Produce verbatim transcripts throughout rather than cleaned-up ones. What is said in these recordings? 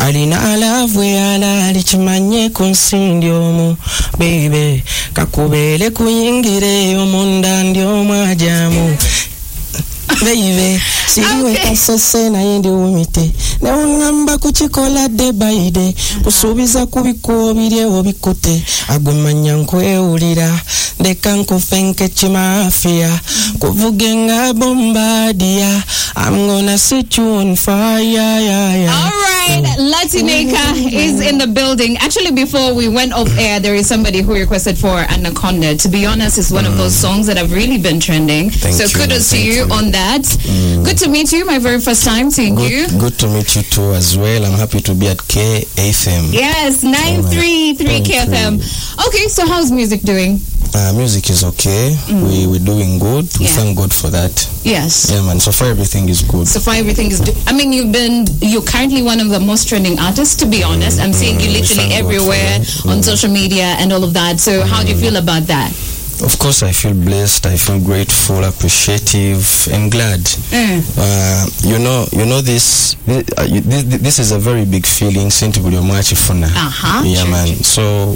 alina alavwe ala alichimanye kunsindiomu baby kakubele kuyingire omunda ndio mwajamu baby siwe kasese na yindi umite na ungamba kuchikola de baide kusubiza kubiko biryewo bikute agwemanya nkwe ulira ndeka nkufenke chimafia kuvugenga bombardia I'm gonna set you on fire yeah, yeah. All right, Latineka is in the building. Actually, before we went off air, there is somebody who requested for Anaconda. To be honest, it's one mm. of those songs that have really been trending. Thank so you, kudos to you, you on that. Mm. Good to meet you. My very first time seeing good, you. Good to meet you too as well. I'm happy to be at K F M. Yes, nine three three K F M. Okay, so how's music doing? Uh, music is okay. Mm. We we're doing good. We yeah. thank God for that. Yes. Yeah, man. So far everything is good. So far everything is. Do- I mean, you've been. You're currently one of the most trending artists. To be honest, I'm seeing you literally everywhere on social media and all of that. So how do you feel about that? Of course, I feel blessed. I feel grateful, appreciative, and glad. Mm. Uh, you know, you know this. This, this is a very big feeling. Uh-huh. Yeah, man. So,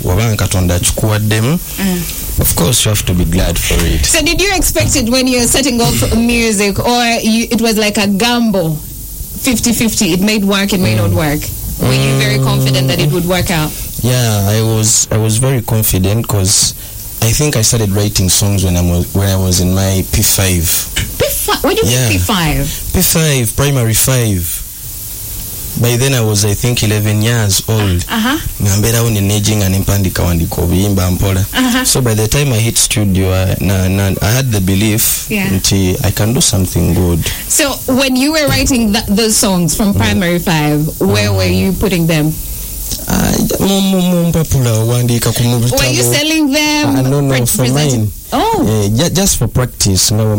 of course, you have to be glad for it. So, did you expect it when you're setting off music, or you, it was like a gamble, fifty-fifty? It may work, it may mm. not work. Were you very confident that it would work out? Yeah, I was. I was very confident because I think I started writing songs when I was when I was in my P five. P five? What do you yeah. mean P five? P five, primary five. By then I was, I think, eleven years old. Uh-huh. Uh-huh. So by the time I hit studio, I, na, na, I had the belief yeah. that I can do something good. So when you were writing th- those songs from primary five, where mm. were you putting them? Uh, were you selling them? Uh, no, no, pre- for mine. Oh. Uh, just for practice. Uh-huh.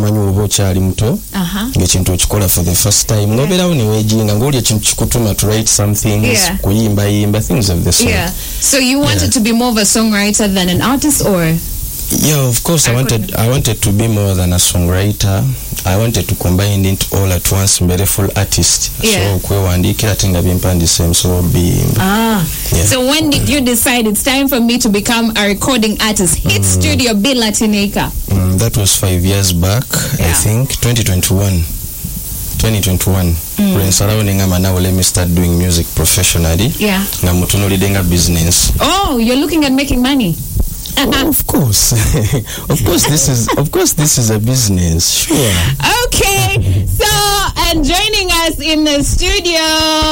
For the first time. Yeah. To write some things. Yeah. Things of the sort. Yeah. So you wanted yeah. to be more of a songwriter than an artist, or? Yeah, of course. I, I wanted. I wanted to be more than a songwriter. I wanted to combine it all at once. Be a full artist. Yeah. So the same. So be. Ah. Yeah. So when did you decide it's time for me to become a recording artist? Hit mm. studio, be Latineka. Mm, that was five years back. Yeah. I think twenty twenty-one. twenty twenty-one. Mm. When surrounding now, let me start doing music professionally. Yeah. Na business. Oh, you're looking at making money. Oh, of course. of course this is of course this is a business. Sure. Okay. So, and joining us in the studio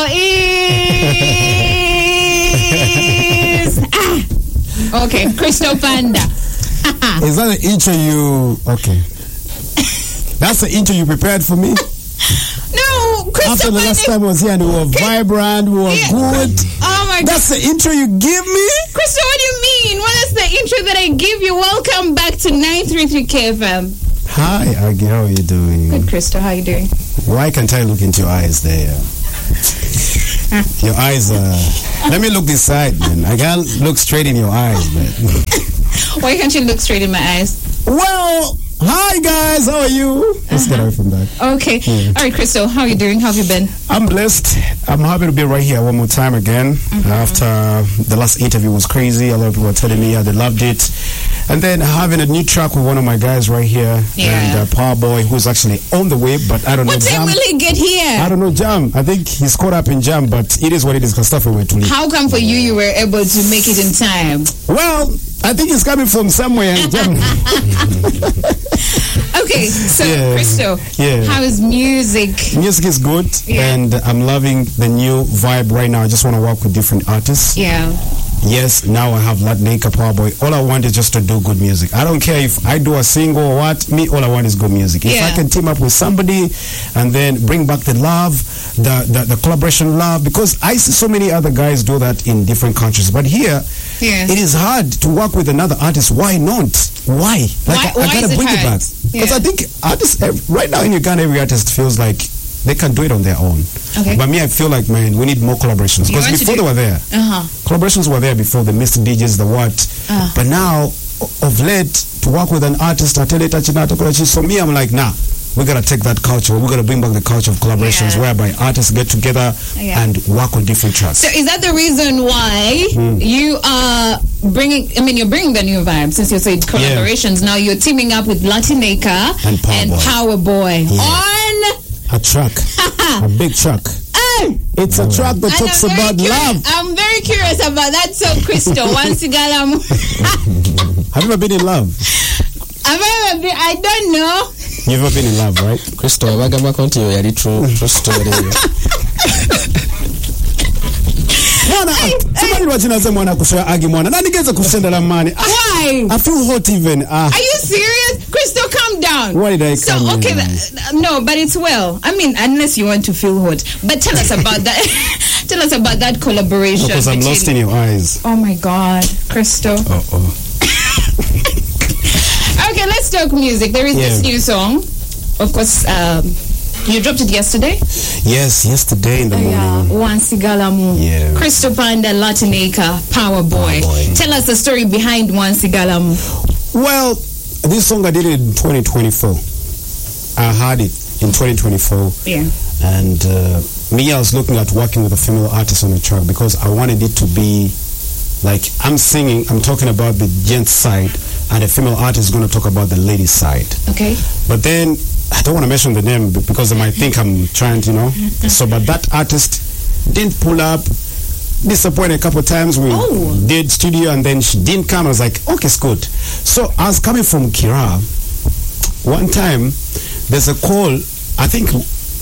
is ah, okay, Crystal Panda. Is that the intro you okay? That's the intro you prepared for me? No, Crystal After the Panda. last time I was here and we were vibrant, we were yeah. good. Oh my God. That's the intro you give me? Crystal, what do you mean? What is the intro that I give you? Welcome back to nine three three K F M. Hi, Aggie, how are you doing? Good, Crystal, how are you doing? Why can't I look into your eyes there? Your eyes are... Let me look this side, man. I can't look straight in your eyes, man. Why can't you look straight in my eyes? Well... Hi guys, how are you? Let's uh-huh. get away from that. Okay. Yeah. All right, Crystal, how are you doing? How have you been? I'm blessed. I'm happy to be right here one more time again. Mm-hmm. After the last interview was crazy, a lot of people were telling me how they loved it. And then having a new track with one of my guys right here, yeah. and uh, Power Boy, who's actually on the way, but I don't what know. What time will he get here? I don't know, Jam. I think he's caught up in Jam, but it is what it is. Because stuff away to leave. How come for you you were able to make it in time? Well, I think he's coming from somewhere. Okay, so yeah. Crystal, yeah. how is music? Music is good, yeah. and I'm loving the new vibe right now. I just want to work with different artists. Yeah. Yes, now I have Latineka, Power Boy. All I want is just to do good music. I don't care if I do a single or what. Me, all I want is good music. If yeah. I can team up with somebody and then bring back the love, the, the, the collaboration love, because I see so many other guys do that in different countries. But here, yeah. it is hard to work with another artist. Why not? Why? Like why, I, I why gotta is bring it, it back. Because yeah. I think artists, right now in Uganda, every artist feels like they can do it on their own. Okay. But me, I feel like, man, we need more collaborations. Because before they were there, uh-huh. collaborations were there before, the Mister D Js, the what. Uh. But now, of late, to work with an artist, I tell it, so me, I'm like, nah, we gotta take that culture. We gotta bring back the culture of collaborations, Yeah. whereby artists get together Yeah. and work on different tracks. So is that the reason why Mm. you are bringing, I mean, you're bringing the new vibe since you said collaborations. Now you're teaming up with Latineka And Powerboy. Powerboy on... A track, a big track. Oh, It's a track that and talks I'm very about curious- love. I'm very curious about that song, Crystal. Once you got um, Have you ever been in love? I've ever been, I don't know. You've ever been in love, right? Crystal bagambako nti yo yali true true story eyo. Mwana, somebody watching us mwana kushoya agi mwana. Nani geza kusendela mani? I, Why? I feel hot even. Ah. Are you serious? Crystal, calm down. Why did I So, come okay, in? th- no, but it's well. I mean, unless you want to feel hot. But tell us about that. Tell us about that collaboration. Because I'm between- lost in your eyes. Oh my God, Crystal. Oh oh. Okay, let's talk music. There is Yeah. this new song. Of course, um, you dropped it yesterday. Yes, yesterday in the Yeah, morning. Wansigalamu. Yeah. Crystal Panda, Latineka, Powerboy. Powerboy. Tell us the story behind Wansigalamu. Well, this song I did it in twenty twenty-four. I had it in twenty twenty-four. Yeah. And uh, me, I was looking at working with a female artist on the track because I wanted it to be like I'm singing, I'm talking about the gent side, and the female artist is going to talk about the lady side. Okay. But then I don't want to mention the name be- because they might think I'm trying to, you know. So, but that artist didn't pull up. Disappointed a couple of times. We Oh. did studio and then she didn't come. I was like, okay, it's good. So I was coming from Kira. One time, there's a call. I think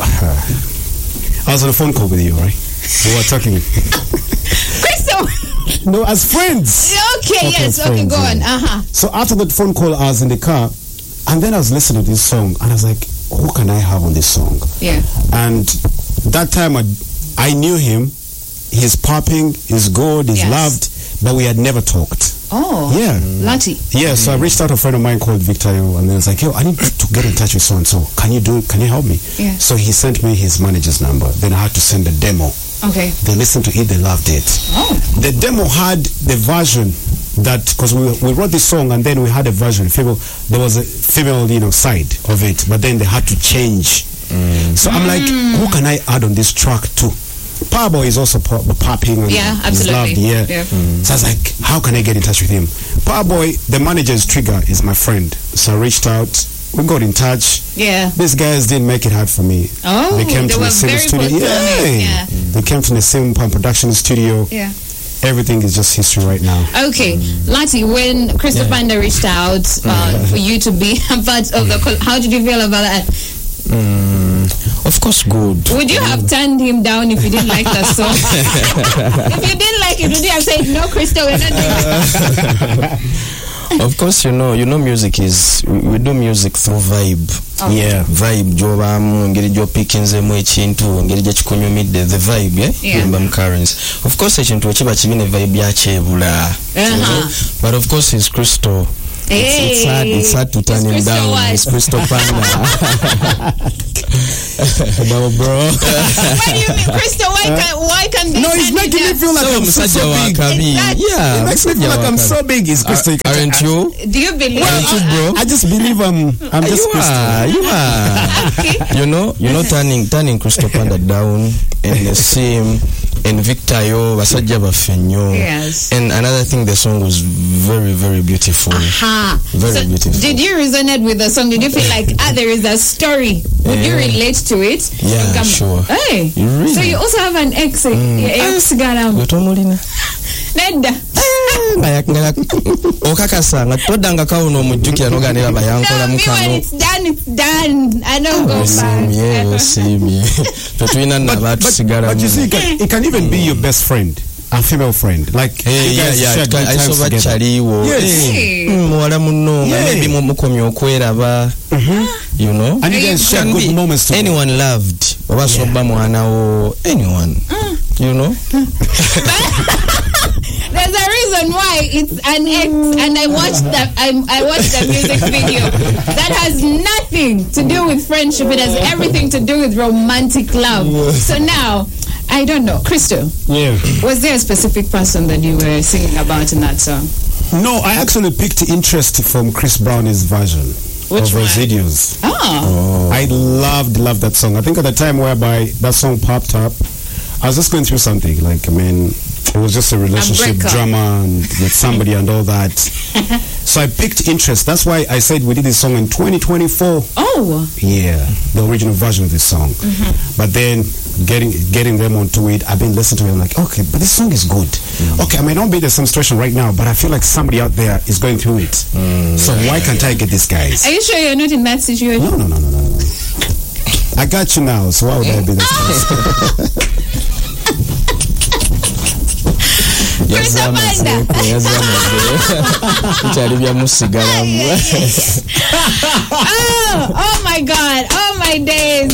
I was on a phone call with you, right? We were talking. Crystal. No, as friends. Okay, yes. as Okay, friends, go on. yeah. Uh huh. So after that phone call, I was in the car, and then I was listening to this song, and I was like, who can I have on this song? Yeah. And that time I, I knew him. He's popping, he's good, he's Yes. loved, but we had never talked. Oh. Yeah. Lati. Yeah, so I reached out to a friend of mine called Victor, and then I was like, yo, I need to get in touch with so-and-so. Can you do it? Can you help me? Yeah. So he sent me his manager's number. Then I had to send a demo. Okay. They listened to it, they loved it. Oh. The demo had the version that, because we, we wrote this song and then we had a version, female, there was a female, you know, side of it, but then they had to change. So I'm like, who can I add on this track too? Powerboy is also pop, popping and Yeah, he's absolutely. loved, yeah. Yeah. So I was like, how can I get in touch with him? Powerboy, the manager's Trigger, is my friend. So I reached out, we got in touch. Yeah. These guys didn't make it hard for me. Oh, they came they to were the same very studio. forthcoming, yeah. They came to the same production studio. Yeah. Everything is just history right now. Okay, Lati, when Crystal Yeah. Panda reached out uh, for you to be a part of the call, how did you feel about that? Mm, of course, good. Would you have turned him down if you didn't like the song? If you didn't like it, would you have said, no, Crystal, we're not doing it? Of course, you know, you know, music is we, we do music through vibe. Okay. Yeah. Vibe jobamu ngeri gyopikinzemu ekintu ngeri gyekikunyumidde the vibe yeah, Yeah. Remember mu currents. Of course ekintu ekiba kibi ne vibe yakyebula. Uh-huh. But of course it's Crystal. It's, it's hard. It's hard to turn It's him Crystal down. what? It's Crystal Panda. No, bro. What do you mean, Crystal? Why can why can they No, he's turn you making me down? feel like So I'm so, so musajja big. wa kabi. Exactly. Yeah, It makes me feel like I'm so big. It's Crystal. Ar- aren't you? Do you believe? Aren't you, bro? I just believe I'm. I'm just you Crystal. are, you are. Okay. You know, you know, turning turning Crystal Panda down and the same and Victor yo basajja bafenyo. Yes. And another thing, the song was very very beautiful. Aha. Very So beautiful. did you resonate with the song? Did you feel like, ah, there is a story? Would you Yeah. relate to it? Yeah, Come- sure. Hey. You really? So you also have an ex. Mm. Ex garam. Gwe tomulina. Nedda. Nga okakasa nga toddanga kawuno omujjukira noganira bayankola Tell me when mukano. it's done, it's done. I don't go Osiimye, back. osiimye. Tetulina But, but, n'abatusigala but you mu- see, it can, it can even be your best friend, a female friend. Like, Hey, you yeah, guys yeah, share good times aisoba together. kyaliwo. Yes. Hey, mm, muwala munno nga Yeah. maybe mu- mukomye okweraba. You know? And you guys share Can good be moments together. anyone loved. Oba soba mwana wo. Anyone. You know? There's a reason why it's an ex, and I watched the I, I watched the music video. That has nothing to do with friendship. It has everything to do with romantic love. So now, I don't know, Crystal. Yeah. Was there a specific person that you were singing about in that song? No, I actually picked interest from Chris Brown's version Which of one? Residuos. Oh. I loved, loved that song. I think at the time whereby that song popped up, I was just going through something. Like, I mean, it was just a relationship breakup. drama and with somebody and all that. So I picked interest. That's why I said we did this song in twenty twenty-four. Oh. Yeah, the original version of this song. Mm-hmm. But then getting getting them onto it, I've been listening to it. I'm like, okay, but this song is good. Mm. Okay, I may not be in the same situation right now, but I feel like somebody out there is going through it. Mm, so yeah, why can't yeah. I get these guys? Are you sure you're not in that situation? No, no, no, no, no, no. I got you now. So why would I be this guy? oh, oh my God. Oh my days.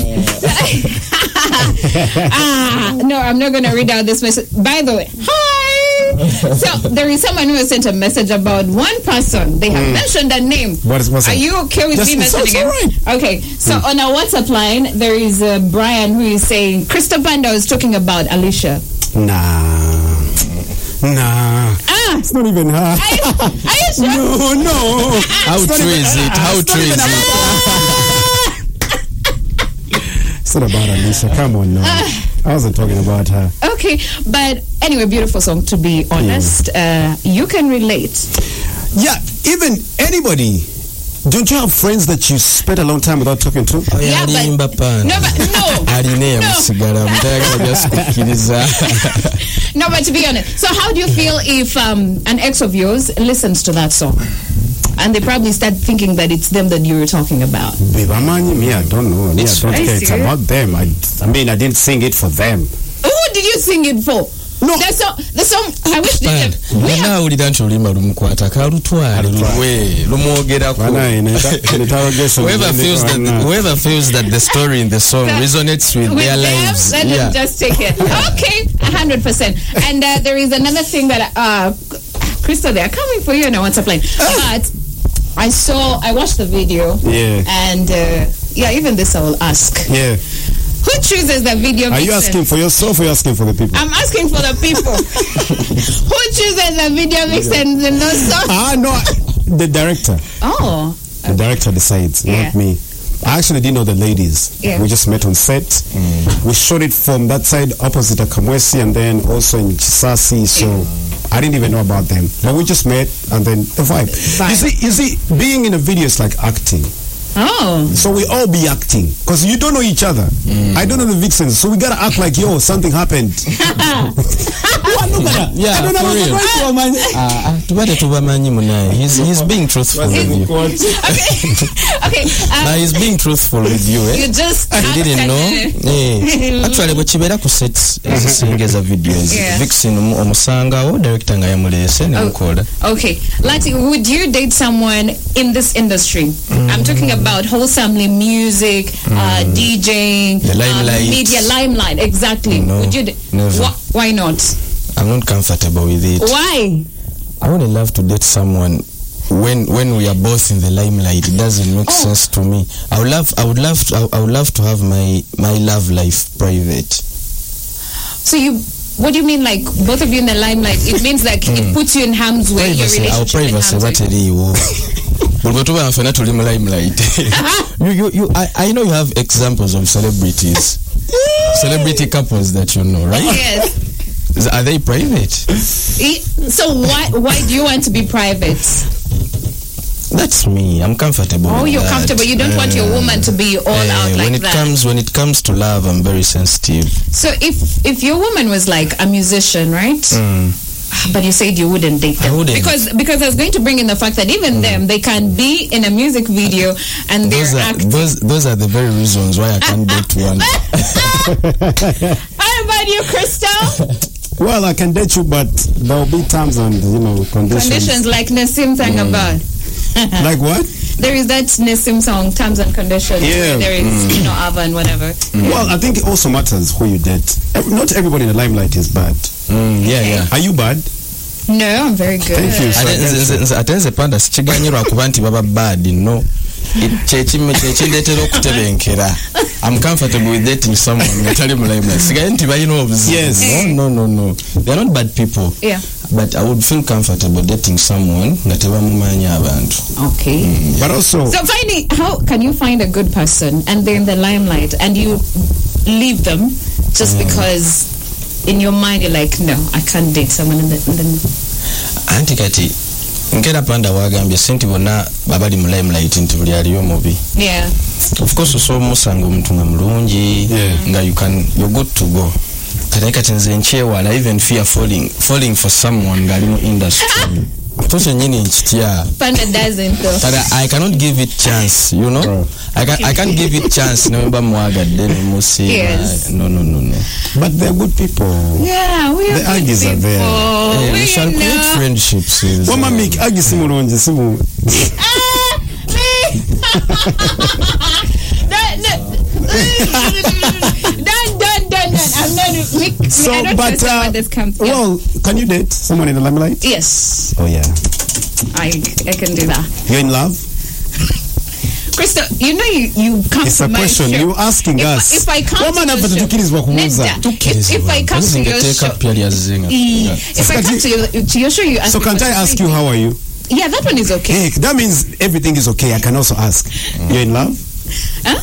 ah, no, I'm not going to read out this message. By the way, hi. So there is someone who has sent a message about one person. They have mm. mentioned a name. What is what's Are you okay with yes, me mentioning it? Right. Okay. So mm. on our WhatsApp line, there is uh, Brian who is saying, Krista Banda was talking about Alicia. Nah. Nah. Ah. It's not even her. Are you, are you sure? No, no. How true is it? How true is it? It's not about Alicia. Come on now. Uh, I wasn't talking about her. Okay, but anyway, beautiful song, to be honest. Yeah. Uh, you can relate. Yeah, even anybody. Don't you have friends that you spent a long time without talking to? Oh, yeah, but no, but no. no. No, but to be honest, so how do you feel if um, an ex of yours listens to that song? And they probably start thinking that it's them that you were talking about. Babe, I'm on me, I don't know. Me, I don't care. It's about them. I, I mean, I didn't sing it for them. Who did you sing it for? No. The song, the song, I wish they had. Whoever feels that, whoever feels that the story in the song resonates with, with their them, lives, let yeah. them just take it. Okay, one hundred percent. And uh, there is another thing that, uh, Krista, they are coming for you and I want to play. But I saw, I watched the video. Yeah. And, uh, yeah, even this I will ask. Yeah. Who chooses the video Are vixen? you asking for yourself or are you asking for the people? I'm asking for the people. Who chooses the video vixen in those songs? Ah, no, the director. Oh. The director decides, yeah. not me. I actually didn't know the ladies. Yeah. We just met on set. Mm. We shot it from that side opposite Akamwesi and then also in Chisasi. So yeah. I didn't even know about them. But we just met and then the vibe. vibe. You see, you see, being in a video is like acting. Oh. So we all be acting because you don't know each other. Mm. I don't know the vixens, so we gotta act like yo something happened. Yeah, for real. Uh, he's he's being truthful with you. Okay, okay. Um, now he's being truthful with you. Eh? You just you didn't know. Yeah. Actually, but chibera ku set singeza videos. Yeah. Vixen omusanga o director nga yamulese ne mukola. Okay, Lati, would you date someone in this industry? Mm. I'm talking about. About wholesomely music, mm. uh, DJing, the limelight, uh, media, limelight. Exactly. No, Would you? never. Wh- why not? I'm not comfortable with it. Why? I would love to date someone when when we are both in the limelight. It doesn't make oh. sense to me. I would love. I would love. To, I would love to have my my love life private. So you. What do you mean, like both of you in the limelight? It means like mm. it puts you in harm's way. Privacy, your our privacy. What it is. you, you, you, I, I know you have examples of celebrities, celebrity couples that you know, right? Yes. Are they private? So why, why do you want to be private? That's me. I'm comfortable. Oh, with you're that. comfortable. You don't uh, want your woman to be all uh, out like when it that. Comes, when it comes to love, I'm very sensitive. So if if your woman was like a musician, right? Mm. But you said you wouldn't date them. I wouldn't. Because because I was going to bring in the fact that even mm. them, they can be in a music video and they're those are, acting. Those, those are the very reasons why I can't date one. How about you, Crystal? Well, I can date you, but there will be terms and, you know, conditions. Conditions like Nassim sang mm. about. Like what? There is that Nassim song, Terms and Conditions. Yeah. There is, mm. you know, Ava and whatever. Mm. Well, I think it also matters who you date. Not everybody in the limelight is bad. Mm, yeah, yeah. Are you bad? No, I'm very good. Thank you. Atenze panda sichiganyirwa ku bantu baba bad no. I'm comfortable with dating someone. Yes. Yes. No, no, no, no. They're not bad people. Yeah. but I would feel comfortable dating someone nga tebamumanya abantu. Okay. Mm, But also, So finding, how can you find a good person and they're in the limelight and you leave them just Mm. because in your mind you're like, no, I can't date someone in the, in the anti kati nkera panda wagambye senti bonna babali mu limelight nti buli aliyo mubi. yeah. Of course so musanga omuntu nga mulungi nga you can you're good to go. Kati kati nze nkyewala even fear falling falling for someone nga ali mu industry. Tosha nyini nchitya. Panda doesn't though. But I, I cannot give it chance, you know. Bro. I can I can't give it chance. Never mwaga then musi. Yes. No no no no. but they're good people. Yeah, we are The good Aggies are there. people. Yeah, we We shall know. create friendships with. Wama make agi simulonje simu. Ah, me. Don't, don't, don't, don't. I'm not. We, So, I don't but understand uh, where this comes from. well, can you date someone in the limelight? Yes, Oh yeah. I I can do that. You're in love? Crystal, you know you, you come It's to a my question. show. You're asking if, us. If I come Woman to hapa your show, tukirizwa kumuuza. Neda, if, if I come to your show, Yeah. if I come to your, to your show, you ask So me can't for I ask free. you how are you? Yeah, that one is okay. Hey, that means everything is okay. I can also ask. You're in love? Huh?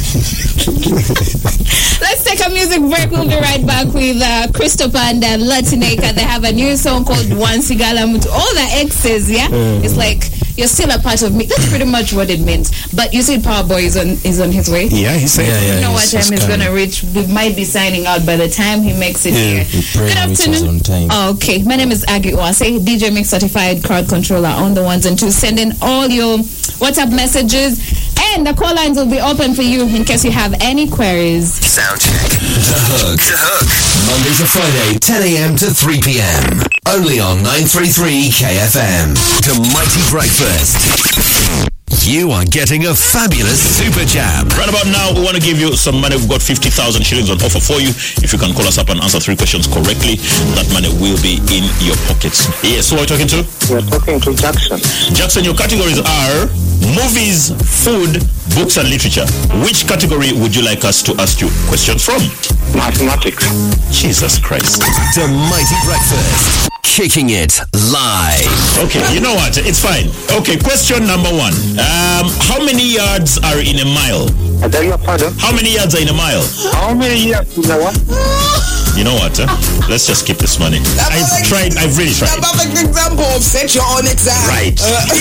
Let's take a music break. We'll be right back with uh, Christopher and uh, Latineka. They have a new song called Wansigala Mutu. All the exes, yeah? Mm. It's like, you're still a part of me. That's pretty much what it means. But you said Power Boy is on, is on his way? Yeah, he said. Yeah, yeah. You know what Yes, time it's he's coming. gonna reach? We might be signing out by the time he makes it Yeah, here. we pray Good he reaches afternoon. on time. Oh, okay, my name is Aggie Oase, D J Mix certified crowd controller on the ones and twos. Send in all your WhatsApp messages, and the call lines will be open for you in case you have any queries. Sound check. The Hook. The Hook. Monday to Friday, ten a.m. to three p.m. Only on nine thirty-three K F M. The Mighty Breakfast. You are getting a fabulous super jam. Right about now, we want to give you some money. We've got fifty thousand shillings on offer for you. If you can call us up and answer three questions correctly, that money will be in your pockets. Yes, who are you talking to? You're talking to Jackson. Jackson, your categories are movies, food, books and literature. Which category would you like us to ask you questions from? Mathematics. Jesus Christ. The Mighty Breakfast. Kicking it live. Okay, you know what? It's fine. Okay, question number one. Um, how many yards are in a mile? I beg your pardon. How many yards are in a mile? How many years in a what? You know what? Huh? Let's just keep this money. I've tried. I've really tried. A perfect example of set your own exam. Right.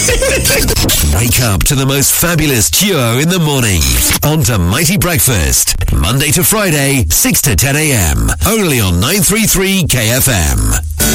Wake up to the most fabulous duo in the morning. On to Mighty Breakfast. Monday to Friday, six to ten a.m. Only on nine thirty-three K F M.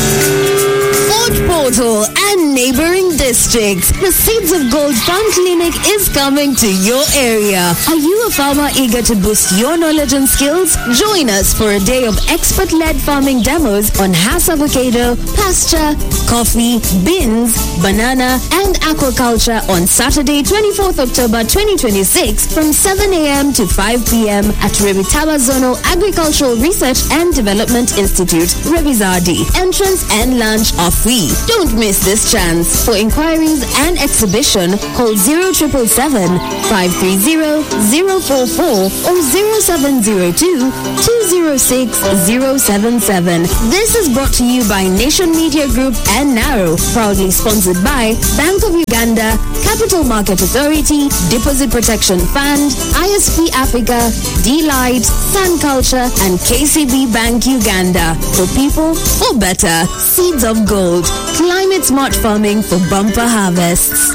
Fort Portal and neighboring districts. The Seeds of Gold Farm Clinic is coming to your area. Are you a farmer eager to boost your knowledge and skills? Join us for a day of expert-led farming demos on Hass avocado, pasture, coffee, beans, banana, and aquaculture on Saturday, twenty-fourth October twenty twenty-six from seven a.m. to five p.m. at Rebitaba Zonal Agricultural Research and Development Institute, Rebizardi. Entrance and lunch are free. Don't miss this chance. For inquiries and exhibition, call zero triple seven five three zero zero four four or zero seven zero two two zero six zero seven seven. This is brought to you by Nation Media Group and Narrow, proudly sponsored by Bank of Uganda, Capital Market Authority, Deposit Protection Fund, I S P Africa, D-Light, Sun Culture, and K C B Bank Uganda. For people, for better. Seeds of Gold. Climate smart farming for bumper harvests.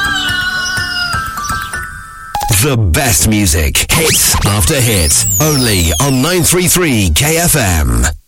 The best music, hits after hit, only on nine thirty-three K F M.